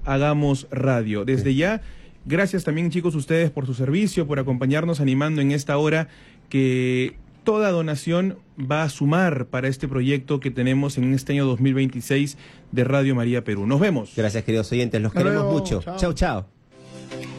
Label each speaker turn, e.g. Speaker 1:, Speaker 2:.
Speaker 1: Hagamos Radio. Desde ya, gracias también, chicos, ustedes por su servicio, por acompañarnos animando en esta hora, que toda donación va a sumar para este proyecto que tenemos en este año 2026 de Radio María Perú. Nos vemos.
Speaker 2: Gracias, queridos oyentes, los
Speaker 3: Hasta
Speaker 2: queremos
Speaker 3: luego.
Speaker 2: mucho.
Speaker 3: Chao.
Speaker 2: Chao, chao.